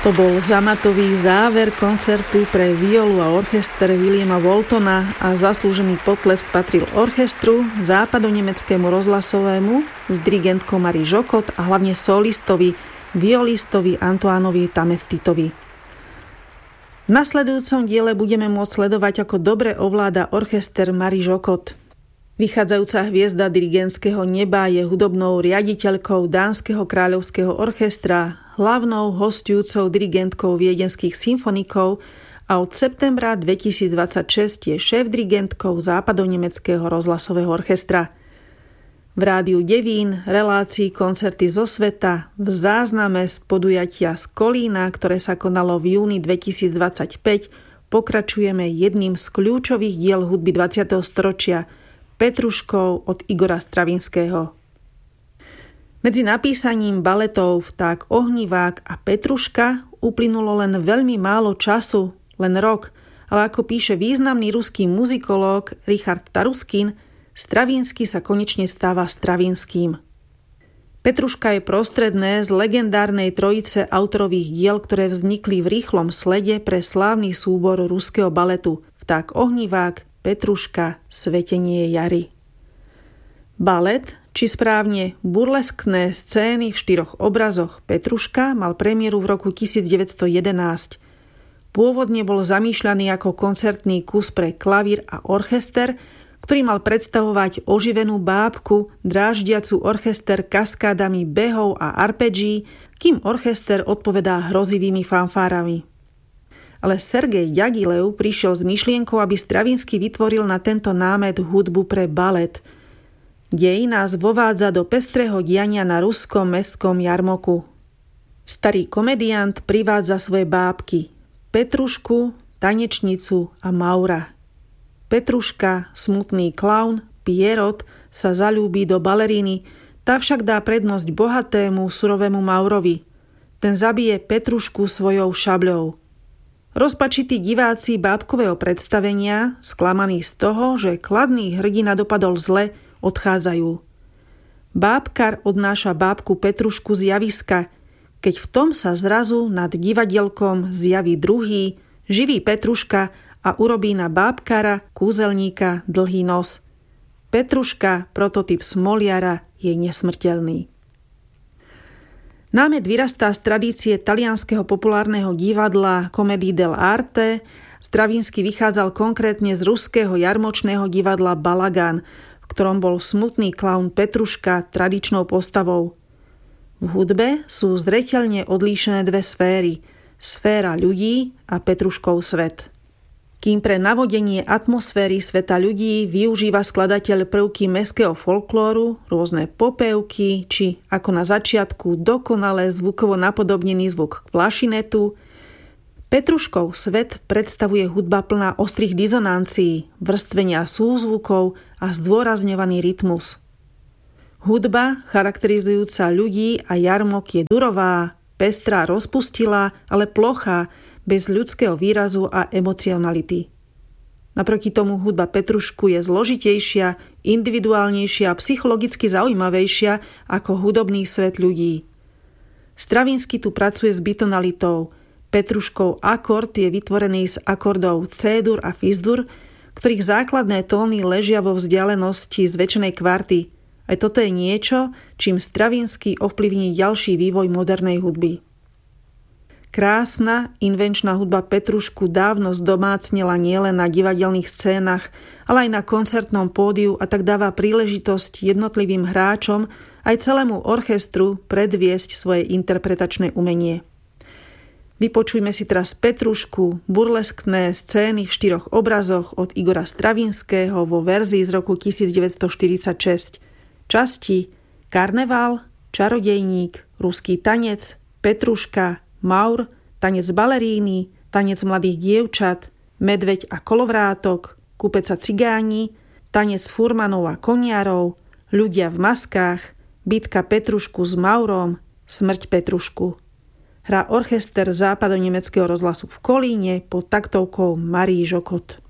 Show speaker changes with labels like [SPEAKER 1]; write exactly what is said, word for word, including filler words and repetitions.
[SPEAKER 1] To bol zamatový záver koncertu pre violu a orchester Williama Waltona a zaslúžený potlesk patril orchestru, západonemeckému rozhlasovému s dirigentkou Marie Jocot a hlavne solistovi, violistovi Antoánovi Tamestitovi. V nasledujúcom diele budeme môcť sledovať, ako dobre ovláda orchester Marie Jocot. Vychádzajúca hviezda dirigentského neba je hudobnou riaditeľkou Dánskeho kráľovského orchestra, hlavnou hosťujúcou dirigentkou viedenských symfonikov a od septembra dvetisícdvadsaťšesť je šéf-dirigentkou západonemeckého rozhlasového orchestra. V rádiu Devín, relácii Koncerty zo sveta, v zázname z podujatia z Kolína, ktoré sa konalo v júni dvetisícdvadsaťpäť, pokračujeme jedným z kľúčových diel hudby dvadsiateho storočia, Petruškou od Igora Stravinského. Medzi napísaním baletov Vták ohnivák a Petruška uplynulo len veľmi málo času, len rok, ale ako píše významný ruský muzikológ Richard Taruskin, Stravinsky sa konečne stáva Stravinským. Petruška je prostredné z legendárnej trojice autorových diel, ktoré vznikli v rýchlom slede pre slávny súbor ruského baletu Vták ohnivák, Petruška, Svetenie jary. Balet, či správne burleskné scény v štyroch obrazoch Petruška, mal premiéru v roku devätnásťstojedenásť. Pôvodne bol zamýšľaný ako koncertný kus pre klavír a orchester, ktorý mal predstavovať oživenú bábku, dráždiacu orchester kaskádami behov a arpeggií, kým orchester odpovedá hrozivými fanfárami. Ale Sergej Ďagilev prišiel s myšlienkou, aby Stravinsky vytvoril na tento námet hudbu pre balet. Dej nás vovádza do pestrého diania na ruskom mestskom jarmoku. Starý komediant privádza svoje bábky Petrušku, tanečnicu a Maura. Petruška, smutný klaun, Pierrot, sa zaľúbi do baleríny, tá však dá prednosť bohatému, surovému Maurovi. Ten zabije Petrušku svojou šabľou. Rozpačití diváci bábkového predstavenia, sklamaní z toho, že kladný hrdina dopadol zle, odchádzajú. Bábkar odnáša bábku Petrušku z javiska, keď v tom sa zrazu nad divadielkom zjaví druhý, živý Petruška a urobí na bábkara, kúzelníka, dlhý nos. Petruška, prototyp Smoliara, je nesmrteľný. Námet vyrastá z tradície talianskeho populárneho divadla Comedie dell'arte. Stravinsky vychádzal konkrétne z ruského jarmočného divadla Balagan, v ktorom bol smutný klaun Petruška tradičnou postavou. V hudbe sú zreteľne odlíšené dve sféry. Sféra ľudí a Petruškov svet. Kým pre navodenie atmosféry sveta ľudí využíva skladateľ prvky mestského folklóru, rôzne popevky, či ako na začiatku dokonale zvukovo napodobnený zvuk klašinetu, Petruškov svet predstavuje hudba plná ostrých dizonancií, vrstvenia súzvukov a zdôrazňovaný rytmus. Hudba, charakterizujúca ľudí a jarmok, je durová, pestrá, rozpustilá, ale plochá, bez ľudského výrazu a emocionality. Naproti tomu hudba Petrušku je zložitejšia, individuálnejšia a psychologicky zaujímavejšia ako hudobný svet ľudí. Stravinsky tu pracuje s bitonalitou. Petruškov akord je vytvorený z akordov C-dur a fis-dur, ktorých základné tóny ležia vo vzdialenosti zväčšenej kvarty. Aj toto je niečo, čím Stravinsky ovplyvní ďalší vývoj modernej hudby. Krásna, invenčná hudba Petrušku dávno zdomácnila nielen na divadelných scénach, ale aj na koncertnom pódiu a tak dáva príležitosť jednotlivým hráčom aj celému orchestru predviesť svoje interpretačné umenie. Vypočujme si teraz Petrušku, burleskné scény v štyroch obrazoch od Igora Stravinského vo verzii z roku devätnásťstoštyridsaťšesť. Časti Karneval, Čarodejník, Ruský tanec, Petruška, Maur, Tanec baleríny, Tanec mladých dievčat, Medveď a kolovrátok, Kupec a cigáni, Tanec furmanov a koniarov, Ľudia v maskách, Bitka Petrušku s Maurom, Smrť Petrušku. Hrá orchester západonemeckého rozhlasu v Kolíne pod taktovkou Marie Jocot.